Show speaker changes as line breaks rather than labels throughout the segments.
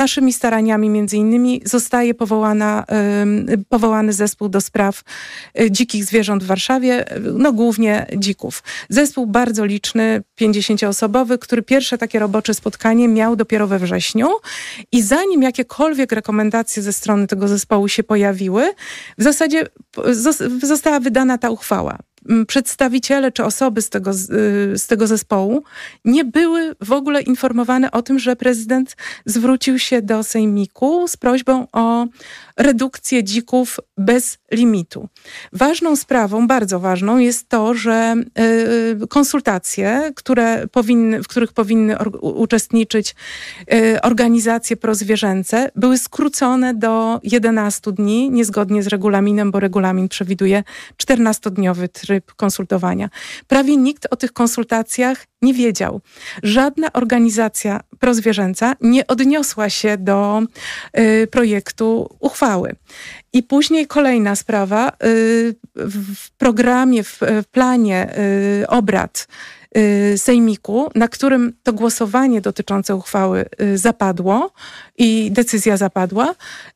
naszymi staraniami między innymi zostaje powołany zespół do spraw dzikich zwierząt w Warszawie, no głównie dzików. Zespół bardzo liczny, 50-osobowy, który pierwsze takie robocze spotkanie miał dopiero we wrześniu i zanim jakiekolwiek rekomendacje ze strony tego zespołu się pojawiły, w zasadzie została wydana ta uchwała. Przedstawiciele czy osoby z tego zespołu nie były w ogóle informowane o tym, że prezydent zwrócił się do Sejmiku z prośbą o redukcję dzików bez limitu. Ważną sprawą, bardzo ważną jest to, że konsultacje, w których powinny uczestniczyć organizacje prozwierzęce, były skrócone do 11 dni, niezgodnie z regulaminem, bo regulamin przewiduje 14-dniowy tryb konsultowania. Prawie nikt o tych konsultacjach nie wiedział. Żadna organizacja prozwierzęca nie odniosła się do projektu uchwały. I później kolejna sprawa. W programie, w planie obrad Sejmiku, na którym to głosowanie dotyczące uchwały zapadło i decyzja zapadła,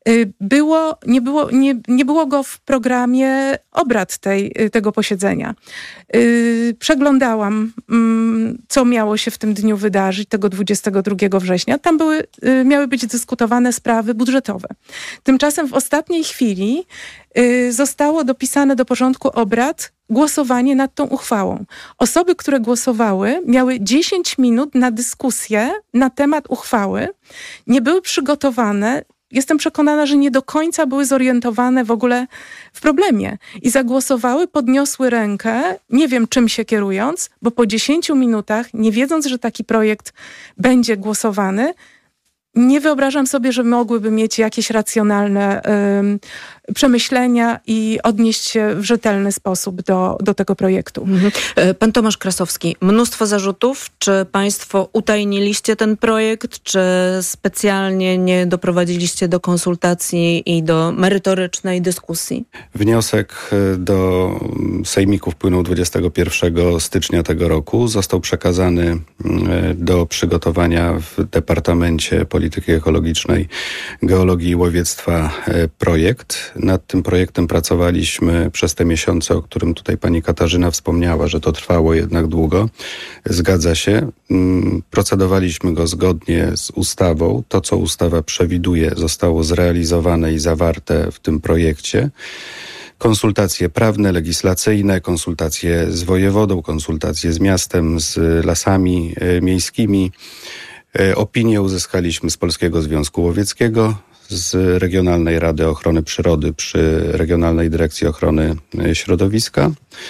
nie było go w programie obrad tego posiedzenia. Przeglądałam, co miało się w tym dniu wydarzyć, tego 22 września. Tam miały być dyskutowane sprawy budżetowe. Tymczasem w ostatniej chwili zostało dopisane do porządku obrad głosowanie nad tą uchwałą. Osoby, które głosowały, miały 10 minut na dyskusję na temat uchwały. Nie były przygotowane. Jestem przekonana, że nie do końca były zorientowane w ogóle w problemie. I zagłosowały, podniosły rękę, nie wiem czym się kierując, bo po 10 minutach, nie wiedząc, że taki projekt będzie głosowany, nie wyobrażam sobie, że mogłyby mieć jakieś racjonalne przemyślenia i odnieść się w rzetelny sposób do tego projektu.
Pan Tomasz Krasowski, mnóstwo zarzutów. Czy państwo utajniliście ten projekt, czy specjalnie nie doprowadziliście do konsultacji i do merytorycznej dyskusji?
Wniosek do Sejmiku wpłynął 21 stycznia tego roku. Został przekazany do przygotowania w Departamencie Polityki Ekologicznej, Geologii i Łowiectwa projekt. Nad tym projektem pracowaliśmy przez te miesiące, o którym tutaj pani Katarzyna wspomniała, że to trwało jednak długo. Zgadza się. Procedowaliśmy go zgodnie z ustawą. To, co ustawa przewiduje, zostało zrealizowane i zawarte w tym projekcie. Konsultacje prawne, legislacyjne, konsultacje z wojewodą, konsultacje z miastem, z lasami miejskimi. Opinię uzyskaliśmy z Polskiego Związku Łowieckiego, z Regionalnej Rady Ochrony Przyrody przy Regionalnej Dyrekcji Ochrony Środowiska.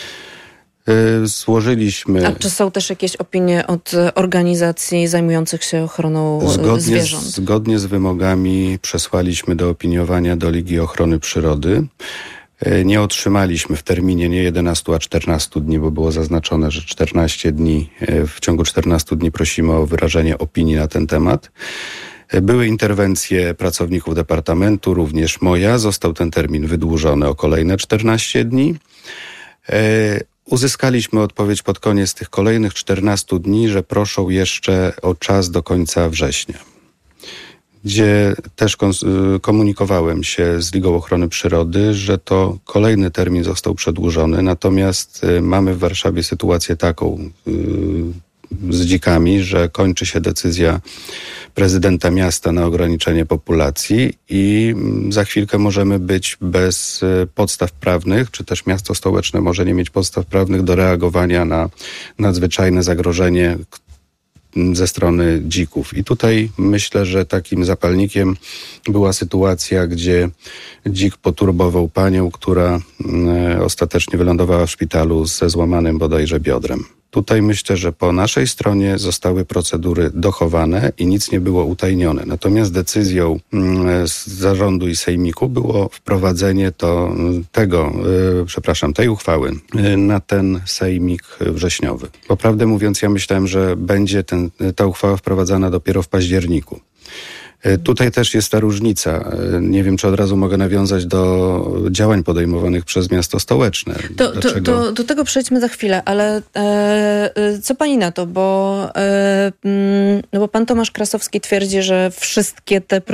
Złożyliśmy...
A czy są też jakieś opinie od organizacji zajmujących się ochroną zwierząt?
Zgodnie z wymogami przesłaliśmy do opiniowania do Ligi Ochrony Przyrody. Nie otrzymaliśmy w terminie nie 11, a 14 dni, bo było zaznaczone, że 14 dni, w ciągu 14 dni prosimy o wyrażenie opinii na ten temat. Były interwencje pracowników departamentu, również moja. Został ten termin wydłużony o kolejne 14 dni. Uzyskaliśmy odpowiedź pod koniec tych kolejnych 14 dni, że proszą jeszcze o czas do końca września, gdzie też komunikowałem się z Ligą Ochrony Przyrody, że to kolejny termin został przedłużony, natomiast mamy w Warszawie sytuację taką z dzikami, że kończy się decyzja prezydenta miasta na ograniczenie populacji i za chwilkę możemy być bez podstaw prawnych, czy też miasto stołeczne może nie mieć podstaw prawnych do reagowania na nadzwyczajne zagrożenie ze strony dzików. I tutaj myślę, że takim zapalnikiem była sytuacja, gdzie dzik poturbował panią, która ostatecznie wylądowała w szpitalu ze złamanym bodajże biodrem. Tutaj myślę, że po naszej stronie zostały procedury dochowane i nic nie było utajnione. Natomiast decyzją z zarządu i sejmiku było wprowadzenie tej uchwały na ten sejmik wrześniowy. Bo prawdę mówiąc, ja myślałem, że będzie ta uchwała wprowadzana dopiero w październiku. Tutaj też jest ta różnica. Nie wiem, czy od razu mogę nawiązać do działań podejmowanych przez miasto stołeczne.
Do tego przejdźmy za chwilę, ale co pani na to? Bo pan Tomasz Krasowski twierdzi, że wszystkie te